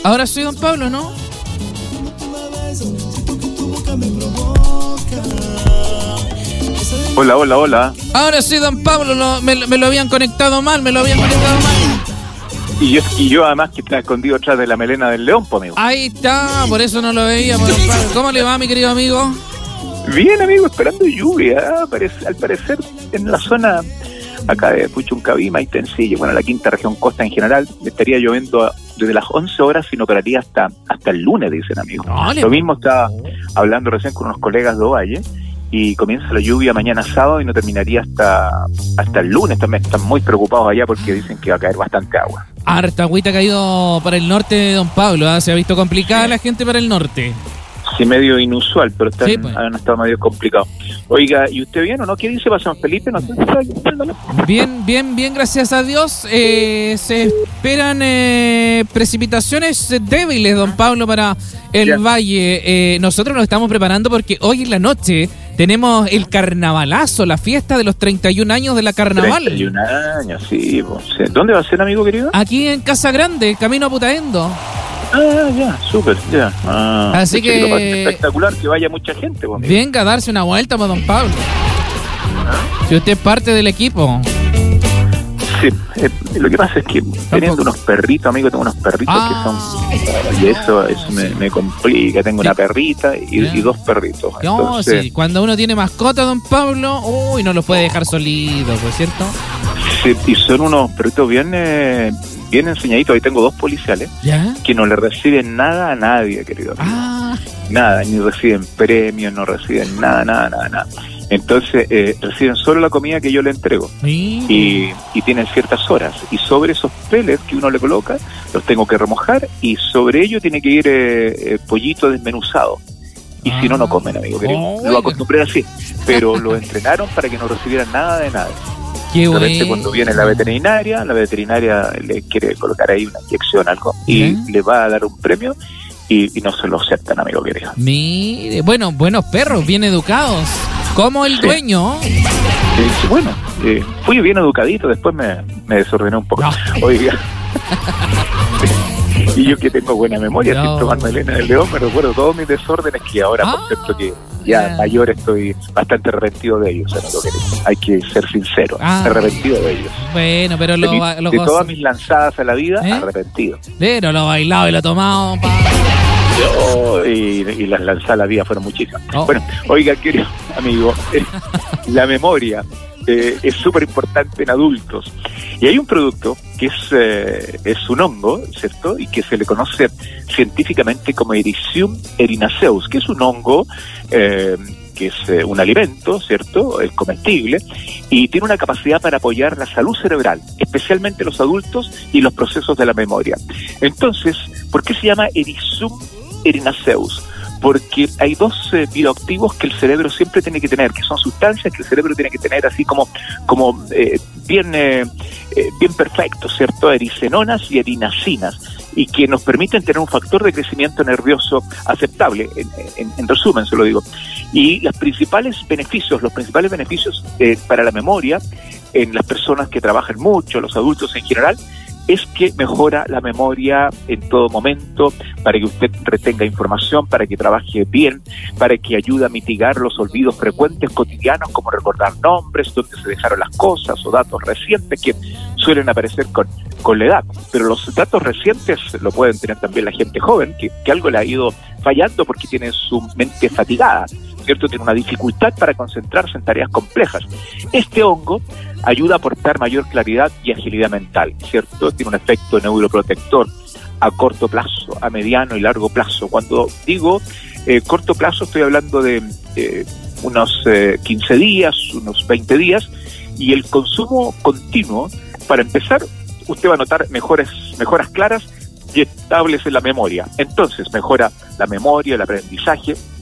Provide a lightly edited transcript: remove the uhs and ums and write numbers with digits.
Ahora soy don Pablo, ¿no? Hola. Ahora sí, don Pablo, me lo habían conectado mal, Y yo además que está escondido atrás de la melena del león, pues, amigo. Ahí está, por eso no lo veíamos, don Pablo. ¿Cómo le va, mi querido amigo? Bien, amigo, esperando lluvia. Al parecer, en la zona acá de Puchuncaví, Maitencillo, bueno, la quinta región costa en general, estaría lloviendo desde las 11 horas y no pararía hasta el lunes, dicen, amigo. Lo mismo estaba hablando recién con unos colegas de Ovalle, y comienza la lluvia mañana sábado y no terminaría hasta el lunes. También están muy preocupados allá porque dicen que va a caer bastante agua. Harta agüita ha caído para el norte de don Pablo, ¿eh? Se ha visto complicada la gente para el norte. Sí, medio inusual, pero Sí, pues. han estado medio complicados. Oiga, ¿y usted bien o no? ¿Qué dice para San Felipe? No sé si está ayudándolo. Bien, gracias a Dios. Se esperan precipitaciones débiles, don Pablo, para el valle. Nosotros nos estamos preparando porque hoy en la noche tenemos el carnavalazo, la fiesta de los 31 años de la carnaval. 31 años, sí. Pues. ¿Dónde va a ser, amigo querido? Aquí en Casa Grande, camino a Putaendo. Ya, súper, ya. Así que espectacular que vaya mucha gente. Pues, venga a darse una vuelta, pues, don Pablo. Si usted es parte del equipo. Sí, lo que pasa es que teniendo unos perritos, amigo, tengo unos perritos que son... Y eso me complica. Tengo una perrita y dos perritos. No, sí, cuando uno tiene mascota, don Pablo, no los puede dejar solitos, ¿por cierto? Sí, y son unos perritos bien enseñaditos. Ahí tengo dos policiales que no le reciben nada a nadie, querido amigo. Nada, ni reciben premios, no reciben nada. Entonces reciben solo la comida que yo le entrego y tienen ciertas horas, y sobre esos pellets que uno le coloca los tengo que remojar, y sobre ello tiene que ir pollito desmenuzado, y si no comen, amigo querido. Lo acostumbré así, pero lo entrenaron para que no recibieran nada de nada. De repente cuando viene la veterinaria le quiere colocar ahí una inyección, algo, y le va a dar un premio y no se lo aceptan, amigo querido. Mire, buenos perros, bien educados. Como el dueño. Bueno, fui bien educadito, después me desordené un poco. No. Oiga. Y yo que tengo buena memoria, sin tomar melena del león, me recuerdo todos mis desórdenes, que ahora, por cierto, que ya mayor estoy bastante arrepentido de ellos. Hay que ser sincero, arrepentido de ellos. Bueno, pero de todas mis lanzadas a la vida, arrepentido. Pero lo bailado y lo tomado, y las lanzadas a la vida fueron muchísimas. Bueno, oiga, querido amigo, la memoria es súper importante en adultos. Y hay un producto que es un hongo, ¿cierto? Y que se le conoce científicamente como Erythrum erinaceus, que es un hongo que es un alimento, ¿cierto? Es comestible y tiene una capacidad para apoyar la salud cerebral, especialmente los adultos y los procesos de la memoria. Entonces, ¿por qué se llama Erythrum erinaceus? Porque hay dos bioactivos que el cerebro siempre tiene que tener, que son sustancias que el cerebro tiene que tener así como bien perfectos, ¿cierto? Ericenonas y erinasinas, y que nos permiten tener un factor de crecimiento nervioso aceptable, en resumen se lo digo. Y los principales beneficios para la memoria en las personas que trabajan mucho, los adultos en general, es que mejora la memoria en todo momento, para que usted retenga información, para que trabaje bien, para que ayude a mitigar los olvidos frecuentes cotidianos, como recordar nombres, dónde se dejaron las cosas, o datos recientes que suelen aparecer con la edad. Pero los datos recientes lo pueden tener también la gente joven, que algo le ha ido fallando porque tiene su mente fatigada, ¿cierto? Tiene una dificultad para concentrarse en tareas complejas. Este hongo ayuda a aportar mayor claridad y agilidad mental, ¿cierto? Tiene un efecto neuroprotector a corto plazo, a mediano y largo plazo. Cuando digo corto plazo, estoy hablando de unos 15 días, unos 20 días, y el consumo continuo, para empezar, usted va a notar mejoras claras y estables en la memoria. Entonces, mejora la memoria, el aprendizaje,